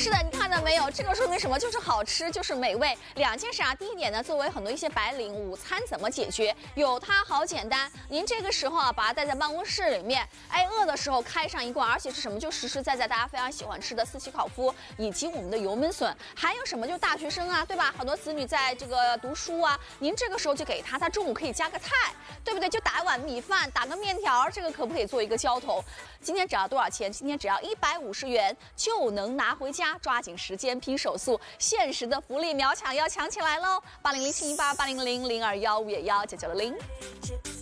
是的，你看到没有？这个说明什么？就是好吃，就是美味。两件事啊，第一点呢，作为很多一些白领，午餐怎么解决？有它好简单。您这个时候啊，把它带在办公室里面，哎，饿的时候开上一罐，而且是什么？就实实在在大家非常喜欢吃的四喜烤麸，以及我们的油焖笋，还有什么？就大学生啊，对吧？很多子女在这个读书啊，您这个时候就给他中午可以加个菜，对不对？就打一碗米饭，打个面条，这个可不可以做一个浇头？今天只要多少钱？今天只要150元就能拿回家，抓紧时间拼手速，限时的福利秒抢要抢起来喽！80071880000215也19990。